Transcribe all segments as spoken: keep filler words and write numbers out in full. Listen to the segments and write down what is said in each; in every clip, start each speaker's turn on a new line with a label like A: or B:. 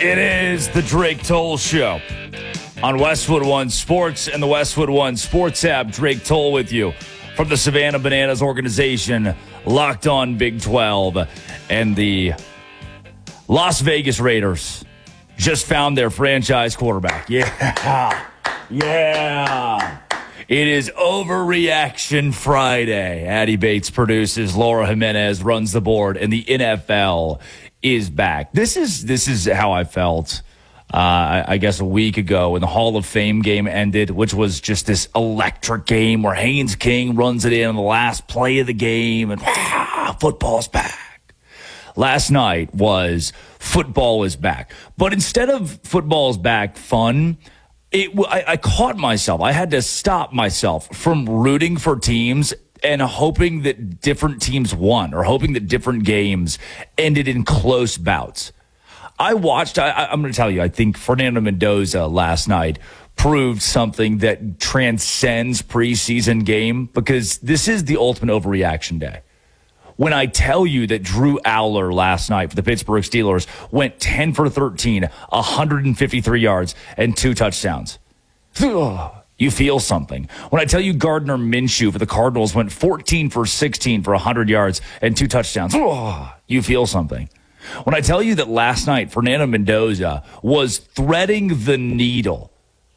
A: It is the Drake Toll Show on Westwood One Sports and the Westwood One Sports app. Drake Toll with you from the Savannah Bananas organization, Locked On Big twelve. And the Las Vegas Raiders just found their franchise quarterback. Yeah. Yeah. It is Overreaction Friday. Addie Bates produces, Laura Jimenez runs the board, and the N F L is back. This is this is how I felt, uh, I, I guess, a week ago when the Hall of Fame game ended, which was just this electric game where Haynes King runs it in on the last play of the game, and ah, football's back. Last night was football is back. But instead of football's back fun, it, I, I caught myself. I had to stop myself from rooting for teams and hoping that different teams won or hoping that different games ended in close bouts. I watched, I, I'm going to tell you, I think Fernando Mendoza last night proved something that transcends preseason game, because this is the ultimate overreaction day. When I tell you that Drew Allar last night for the Pittsburgh Steelers went ten for thirteen, one hundred fifty-three yards, and two touchdowns. You feel something. When I tell you Gardner Minshew for the Cardinals went fourteen for sixteen for one hundred yards and two touchdowns, you feel something. When I tell you that last night Fernando Mendoza was threading the needle,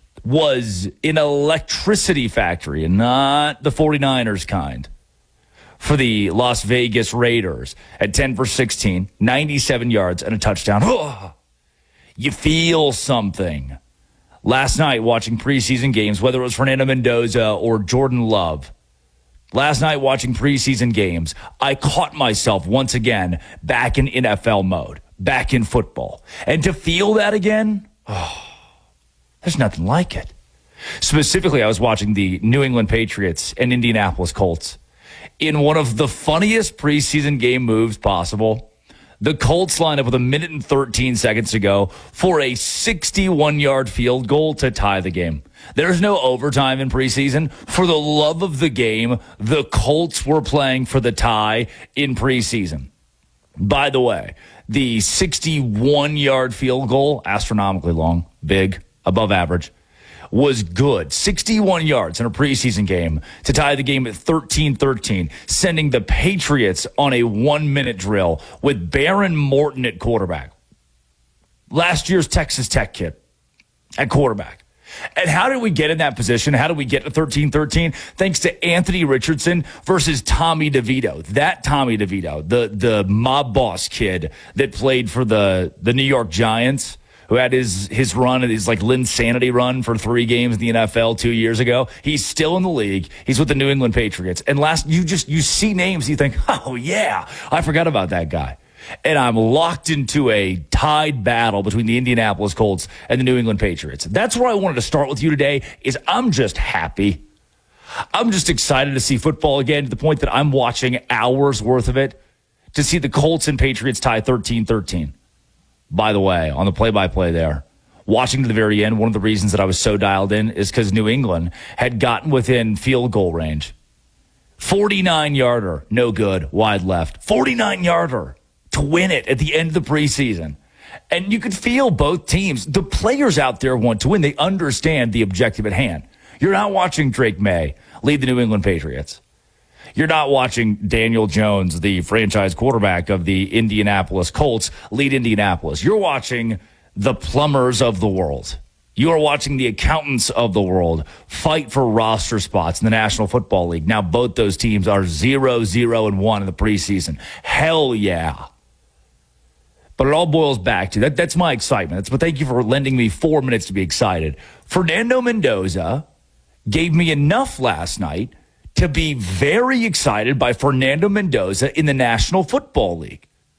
A: was an electricity factory and not the 49ers kind, for the Las Vegas Raiders at ten for sixteen, ninety-seven yards and a touchdown. You feel something. Last night, watching preseason games, whether it was Fernando Mendoza or Jordan Love, last night watching preseason games, I caught myself once again back in N F L mode, back in football. And to feel that again, oh, there's nothing like it. Specifically, I was watching the New England Patriots and Indianapolis Colts. In one of the funniest preseason game moves possible, the Colts lined up with a minute and thirteen seconds to go for a sixty-one-yard field goal to tie the game. There's no overtime in preseason. For the love of the game, the Colts were playing for the tie in preseason. By the way, the sixty-one-yard field goal, astronomically long, big, above average, was good. sixty-one yards in a preseason game to tie the game at thirteen thirteen, sending the Patriots on a one-minute drill with Baron Morton at quarterback. Last year's Texas Tech kid at quarterback. And how did we get in that position? How did we get to thirteen thirteen? Thanks to Anthony Richardson versus Tommy DeVito. That Tommy DeVito, the, the mob boss kid that played for the, the New York Giants, who had his his run, his like Linsanity run for three games in the N F L two years ago. He's still in the league. He's with the New England Patriots. And last, you just, you see names, you think, oh yeah, I forgot about that guy. And I'm locked into a tied battle between the Indianapolis Colts and the New England Patriots. That's where I wanted to start with you today, is I'm just happy. I'm just excited to see football again, to the point that I'm watching hours worth of it to see the Colts and Patriots tie thirteen thirteen. By the way, on the play-by-play there, watching to the very end, one of the reasons that I was so dialed in is because New England had gotten within field goal range. forty-nine-yarder, no good, wide left. forty-nine-yarder to win it at the end of the preseason. And you could feel both teams. The players out there want to win. They understand the objective at hand. You're not watching Drake May lead the New England Patriots. You're not watching Daniel Jones, the franchise quarterback of the Indianapolis Colts, lead Indianapolis. You're watching the plumbers of the world. You are watching the accountants of the world fight for roster spots in the National Football League. Now, both those teams are zero, zero, and one in the preseason. Hell yeah. But it all boils back to that. That's my excitement. That's, but thank you for lending me four minutes to be excited. Fernando Mendoza gave me enough last night to be very excited by Fernando Mendoza in the National Football League.